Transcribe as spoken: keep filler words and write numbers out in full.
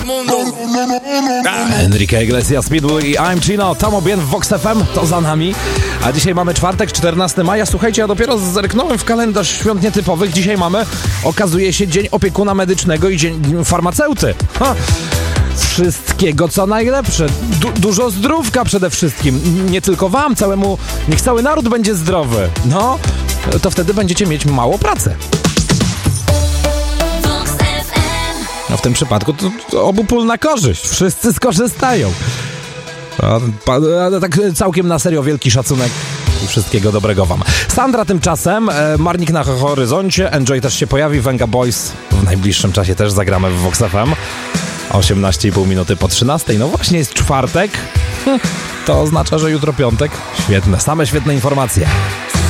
Enrique Iglesias, Speedway i I'm Chino, Tomo Bien w Vox F M, to za nami. A dzisiaj mamy czwartek, czternastego maja. Słuchajcie, ja dopiero zerknąłem w kalendarz świąt nietypowych. Dzisiaj mamy, okazuje się, Dzień Opiekuna Medycznego i Dzień Farmaceuty. Ha. Wszystkiego co najlepsze. Du- dużo zdrówka przede wszystkim. Nie tylko wam, całemu, niech cały naród będzie zdrowy. No, to wtedy będziecie mieć mało pracy. No w tym przypadku to, to obu pól na korzyść. Wszyscy skorzystają. A, pa, a, tak całkiem na serio wielki szacunek i wszystkiego dobrego wam. Sandra tymczasem, e, Marnik na horyzoncie, Enjoy też się pojawi, Venga Boys w najbliższym czasie też zagramy w Vox F M. osiemnaście i pół minuty po trzynastej. No właśnie jest czwartek. To oznacza, że jutro piątek. Świetne, same świetne informacje.